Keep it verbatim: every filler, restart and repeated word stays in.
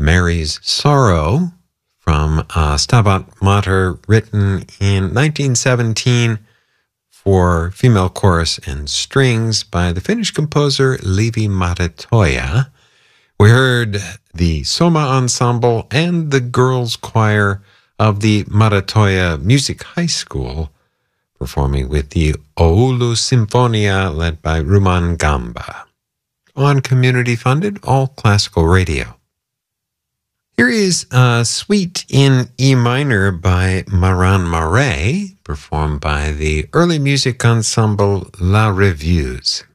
Mary's Sorrow from uh, Stabat Mater, written in nineteen seventeen for female chorus and strings by the Finnish composer Levi Matetoja. We heard the Soma Ensemble and the girls' choir of the Matetoja Music High School performing with the Oulu Symphonia led by Ruman Gamba on community-funded all-classical radio. Here is a suite in E minor by Maran Marais, performed by the early music ensemble La Revues.